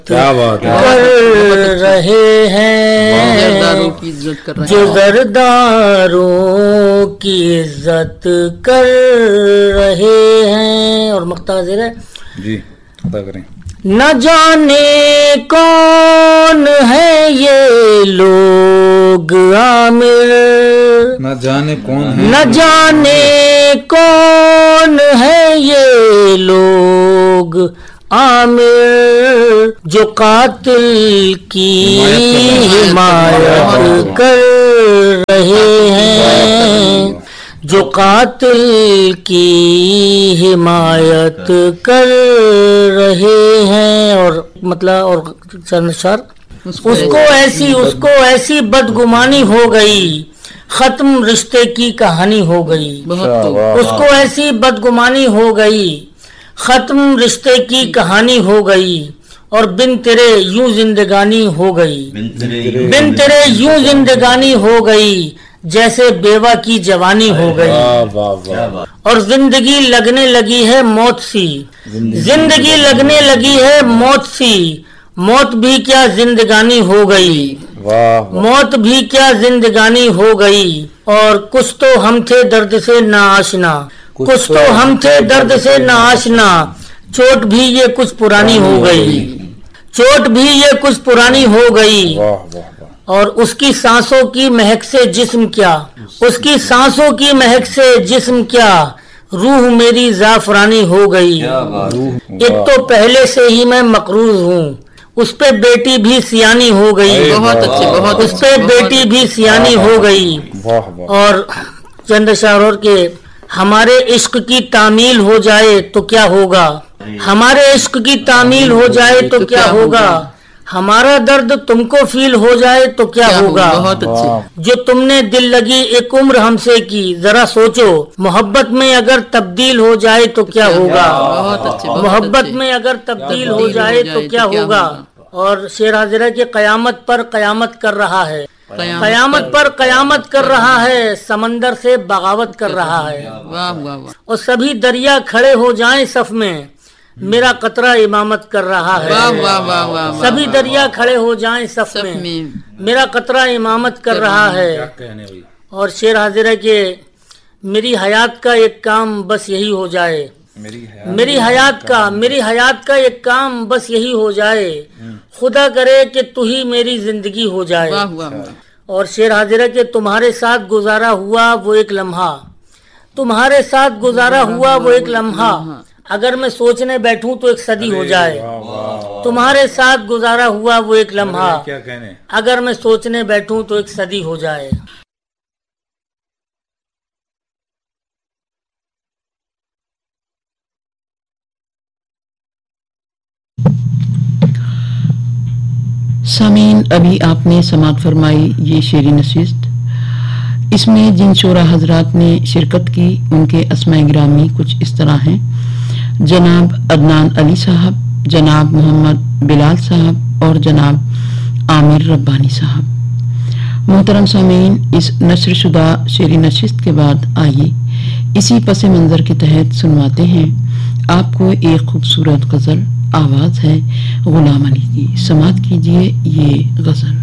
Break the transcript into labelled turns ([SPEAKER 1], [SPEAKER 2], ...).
[SPEAKER 1] کیا بات
[SPEAKER 2] کر رہے ہیں جو زرداروں کی عزت کر رہے ہیں. اور مقطع حاضر ہے
[SPEAKER 1] جی عطا کریں.
[SPEAKER 2] نہ جانے کون ہے یہ لوگ عامر,
[SPEAKER 1] نہ جانے کون ہے,
[SPEAKER 2] نہ جانے کون ہے یہ لوگ عامر جو قاتل کی حمایت کر رہے ہیں, جو قاتل کی حمایت کر رہے ہیں. اور مطلب اور چند اشعار. اس کو ایسی بدگمانی ہو گئی, ختم رشتے کی کہانی ہو گئی. اس کو ایسی بدگمانی ہو گئی, ختم رشتے کی کہانی ہو گئی. اور بن تیرے یوں زندگانی ہو گئی, بن تیرے یوں زندگانی ہو گئی جیسے بیوہ کی جوانی ہو گئی. اور زندگی لگنے لگی ہے موت سی, زندگی لگنے لگی ہے موت سی, موت بھی کیا زندگانی ہو گئی, موت بھی کیا زندگانی ہو گئی. اور کچھ تو ہم تھے درد سے نا آشنا, کچھ تو ہم تھے درد سے نا آشنا, چوٹ بھی یہ کچھ پرانی ہو گئی, چوٹ بھی یہ کچھ پرانی ہو گئی. اور اس کی سانسوں کی مہک سے جسم کیا, اس کی سانسوں کی مہک سے جسم کیا, روح میری زعفرانی ہو گئی. ایک تو پہلے سے ہی میں مقروض ہوں, اس پہ بیٹی بھی سیانی ہو گئی, بہت اچھے, بہت اس پہ بیٹی بھی سیانی ہو گئی. اور چند اشعار اور کہ ہمارے عشق کی تعمیل ہو جائے تو کیا ہوگا, ہمارے عشق کی تعمیل ہو جائے تو کیا ہوگا, ہمارا درد تم کو فیل ہو جائے تو کیا ہوگا. بہت اچھے. جو تم نے دل لگی ایک عمر ہم سے کی, ذرا سوچو محبت میں اگر تبدیل ہو جائے تو کیا ہوگا, محبت میں اگر تبدیل ہو جائے تو کیا ہوگا. اور شعر حاضر ہے کہ قیامت پر قیامت کر رہا ہے, قیامت پر قیامت کر رہا ہے, سمندر سے بغاوت کر رہا ہے. اور سبھی دریا کھڑے ہو جائیں صف میں, میرا قطرہ امامت کر رہا ہے. سبھی دریا کھڑے ہو جائیں صف میں, میرا قطرہ امامت کر رہا ہے. اور شعر حاضر ہے کہ میری حیات کا ایک کام بس یہی ہو جائے, میری حیات کا ایک کام بس یہی ہو جائے, خدا کرے کہ تو ہی میری زندگی ہو جائے. اور شعر حاضر ہے کہ تمہارے ساتھ گزارا ہوا وہ ایک لمحہ, تمہارے ساتھ گزارا ہوا وہ ایک لمحہ, اگر میں سوچنے بیٹھوں تو ایک صدی ہو جائے. تمہارے ساتھ گزارا ہوا وہ ایک لمحہ, اگر میں سوچنے بیٹھوں تو ایک صدی ہو جائے.
[SPEAKER 3] سامعین, ابھی آپ نے سماعت فرمائی یہ شعری نشست. اس میں جن شعراء حضرات نے شرکت کی ان کے اسماء گرامی کچھ اس طرح ہیں: جناب عدنان علی صاحب, جناب محمد بلال صاحب اور جناب عامر ربانی صاحب. محترم سامعین, اس نشر شدہ شعری نشست کے بعد آئیے اسی پس منظر کے تحت سنواتے ہیں آپ کو ایک خوبصورت غزل. آواز ہے غلام علی کی, سماعت کیجیے یہ غزل.